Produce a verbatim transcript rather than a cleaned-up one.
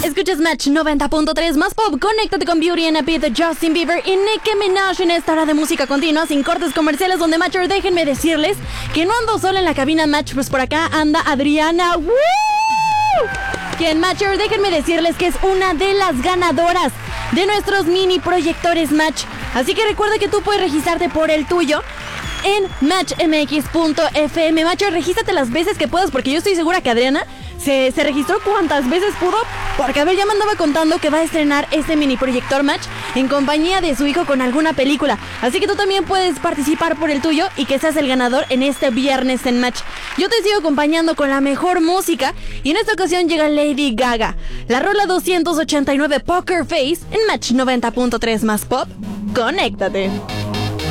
Escuchas Match noventa punto tres más pop. Conéctate con Beauty and a Beat de Justin Bieber y Nicki Minaj en esta hora de música continua sin cortes comerciales donde Matcher. Déjenme decirles que no ando sola en la cabina Match, pues por acá anda Adriana. ¡Woo! Quien Matcher, déjenme decirles que es una de las ganadoras de nuestros mini proyectores Match. Así que recuerda que tú puedes registrarte por el tuyo en match m x punto f m. Matcher, regístrate las veces que puedas porque yo estoy segura que Adriana Se, se registró cuantas veces pudo, porque a ver, ya me andaba contando que va a estrenar este mini proyector Match en compañía de su hijo con alguna película. Así que tú también puedes participar por el tuyo y que seas el ganador en este viernes en Match. Yo te sigo acompañando con la mejor música y en esta ocasión llega Lady Gaga. La rola doscientos ochenta y nueve Poker Face en Match noventa punto tres más pop. Conéctate.